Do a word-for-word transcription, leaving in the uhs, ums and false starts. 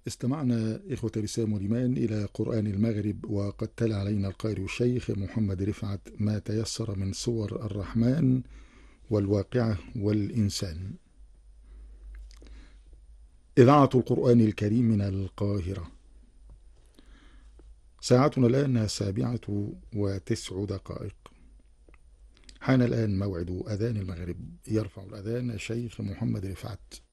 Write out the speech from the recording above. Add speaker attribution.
Speaker 1: استمعنا إخوة الإسلام والإيمان إلى قرآن المغرب، وقد تلا علينا القارئ الشيخ محمد رفعت ما تيسر من سور الرحمن والواقعة والإنسان. إذاعة القرآن الكريم من القاهرة. ساعتنا الآن السابعة وتسع دقائق. حان الآن موعد أذان المغرب. يرفع الأذان الشيخ محمد رفعت.